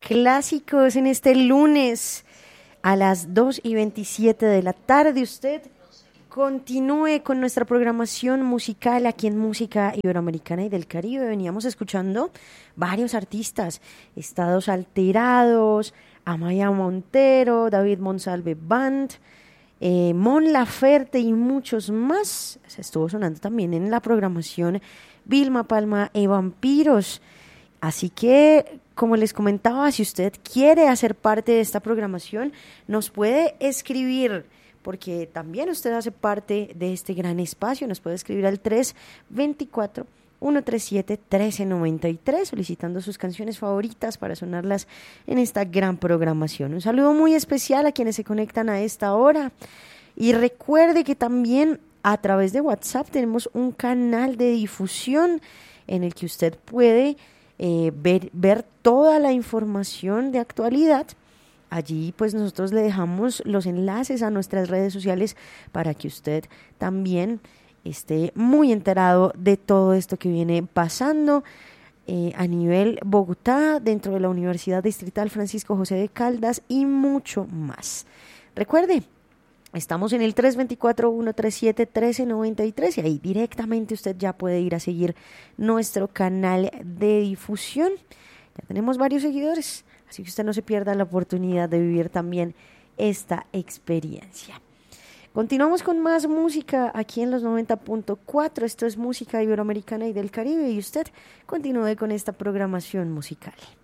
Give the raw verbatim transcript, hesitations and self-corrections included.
clásicos en este lunes a las dos y veintisiete de la tarde. Usted continúe con nuestra programación musical aquí en Música Iberoamericana y del Caribe. Veníamos escuchando varios artistas: Estados Alterados, Amaya Montero, David Monsalve Band, eh, Mon Laferte y muchos más. Se estuvo sonando también en la programación Vilma Palma e Vampiros. Así que, como les comentaba, si usted quiere hacer parte de esta programación, nos puede escribir, porque también usted hace parte de este gran espacio. Nos puede escribir al tres dos cuatro, uno tres siete, uno tres nueve tres, solicitando sus canciones favoritas para sonarlas en esta gran programación. Un saludo muy especial a quienes se conectan a esta hora. Y recuerde que también a través de WhatsApp tenemos un canal de difusión en el que usted puede eh, ver, ver toda la información de actualidad. Allí pues nosotros le dejamos los enlaces a nuestras redes sociales para que usted también esté muy enterado de todo esto que viene pasando eh, a nivel Bogotá, dentro de la Universidad Distrital Francisco José de Caldas y mucho más. Recuerde, estamos en el tres dos cuatro, uno tres siete, uno tres nueve tres y ahí directamente usted ya puede ir a seguir nuestro canal de difusión. Ya tenemos varios seguidores, así que usted no se pierda la oportunidad de vivir también esta experiencia. Continuamos con más música aquí en los noventa punto cuatro. Esto es Música Iberoamericana y del Caribe y usted continúe con esta programación musical.